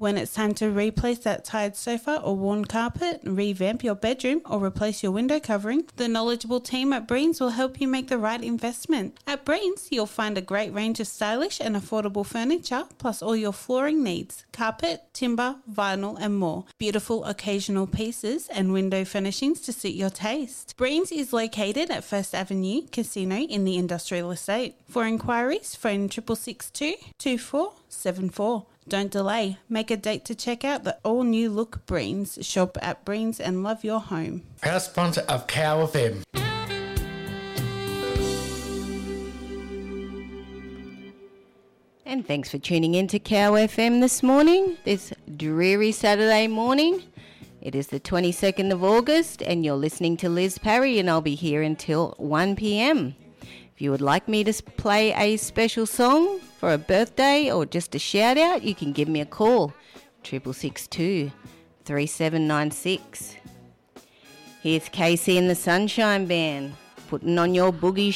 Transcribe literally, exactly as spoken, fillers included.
When it's time to replace that tired sofa or worn carpet, revamp your bedroom or replace your window covering, the knowledgeable team at Breens will help you make the right investment. At Breens, you'll find a great range of stylish and affordable furniture, plus all your flooring needs, carpet, timber, vinyl and more. Beautiful occasional pieces and window furnishings to suit your taste. Breens is located at First Avenue Casino in the Industrial Estate. For inquiries, phone six six two, two four seven four. Don't delay. Make a date to check out the all-new look Breens. Shop at Breens and love your home. Proud sponsor of Cow F M. And thanks for tuning in to Cow F M this morning, this dreary Saturday morning. It is the twenty-second of August and you're listening to Liz Parry, and I'll be here until one p.m. If you would like me to play a special song for a birthday or just a shout out, you can give me a call, six six two, three seven nine six. Here's Casey and the Sunshine Band, putting on your boogie